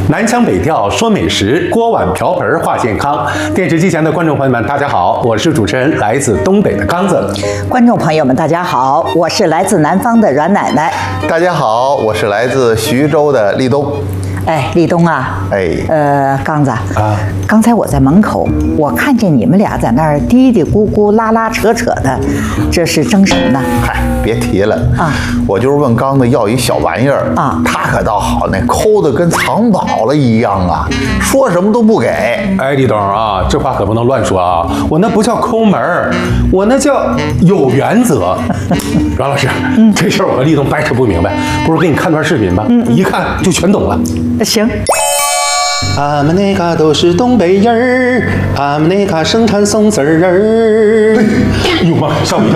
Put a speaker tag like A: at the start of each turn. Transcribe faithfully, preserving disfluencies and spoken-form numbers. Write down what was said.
A: 南腔北调说美食，锅碗瓢盆话健康。电视机前的观众朋友们，大家好，我是主持人来自东北的刚子。
B: 观众朋友们，大家好，我是来自南方的阮奶奶。
C: 大家好，我是来自徐州的立冬。
B: 哎，立冬啊，
C: 哎，
B: 呃，刚子
A: 啊，
B: 刚才我在门口，我看见你们俩在那儿嘀嘀咕咕、拉拉扯扯的，这是争什么呢？
C: 嗨，别提了
B: 啊，
C: 我就是问刚子要一小玩意儿
B: 啊，
C: 他可倒好，那抠的跟藏宝了一样啊，说什么都不给。
A: 哎，立冬啊，这话可不能乱说啊！我那不叫抠门儿，我那叫有原则。阮老师，嗯、这事儿我和立冬掰扯不明白，不如给你看段视频吧，嗯、一看就全懂了。
B: 行。
A: 俺们那嘎都是东北人儿，俺们那嘎生产松子儿。哎呦妈，吓我一跳！